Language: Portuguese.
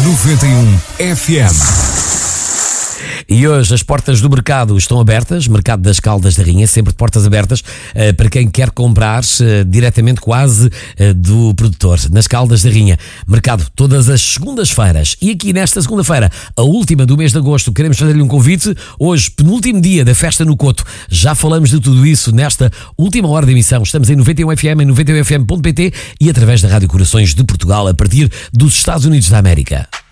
91 FM. E hoje as portas do mercado estão abertas, Mercado das Caldas da Rainha, sempre de portas abertas para quem quer comprar diretamente quase do produtor, nas Caldas da Rainha. Mercado todas as segundas-feiras. E aqui nesta segunda-feira, a última do mês de agosto, queremos fazer-lhe um convite. Hoje, penúltimo dia da festa no Coto. Já falamos de tudo isso nesta última hora de emissão. Estamos em 91 FM, em 91fm.pt e através da Rádio Corações de Portugal, a partir dos Estados Unidos da América.